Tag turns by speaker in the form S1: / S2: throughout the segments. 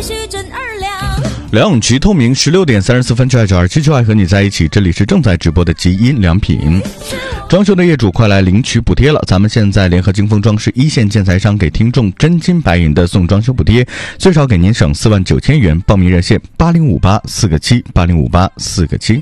S1: 两曲透明16:34就爱927就爱和你在一起，这里是正在直播的极音良品。装修的业主快来领取补贴了！咱们现在联合金丰装饰一线建材商给听众真金白银的送装修补贴，最少给您省49000元。报名热线8058-4个7，8058-4个7。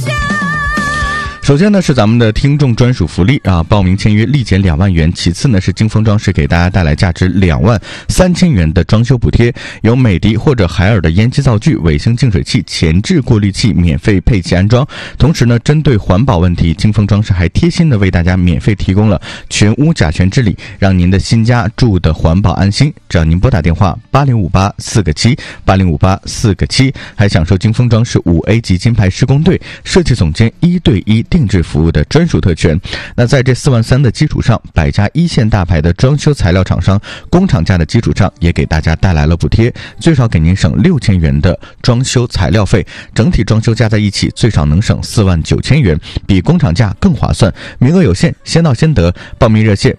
S1: 首先呢是咱们的听众专属福利啊，报名签约立减2万元。其次呢是金丰装饰给大家带来价值23000元的装修补贴，有美的或者海尔的烟机灶具、卫星净水器、前置过滤器免费配齐安装。同时呢，针对环保问题，金丰装饰还贴心的为大家免费提供了全屋甲醛治理，让您的新家住的环保安心。只要您拨打电话8058-4个7，8058-4个7，还享受金丰装饰5A 级金牌施工队设计总监1对1定制服务的专属特权。那在这4万3的基础上，百家一线大牌的装修材料厂商工厂价的基础上，也给大家带来了补贴，最少给您省6000元的装修材料费，整体装修加在一起最少能省49000元，比工厂价更划算。名额有限，先到先得。报名热线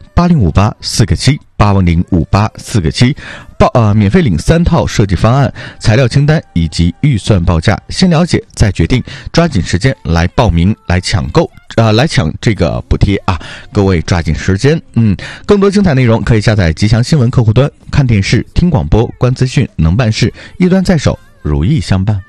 S1: 8058-4个7，8058-4个7。免费领3套设计方案、材料清单以及预算报价，先了解再决定，抓紧时间来报名，来抢这个补贴啊！各位抓紧时间。更多精彩内容可以下载吉祥新闻客户端，看电视、听广播、观资讯，能办事，一端在手，如意相伴。